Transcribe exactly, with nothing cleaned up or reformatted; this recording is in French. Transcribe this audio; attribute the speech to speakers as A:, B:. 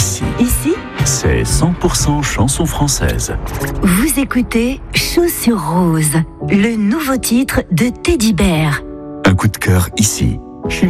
A: ici.
B: Ici,
A: C'est cent pour cent chanson française.
B: vous écoutez Chaussures Roses, le nouveau titre de Teddy Bear.
A: Un coup de cœur ici.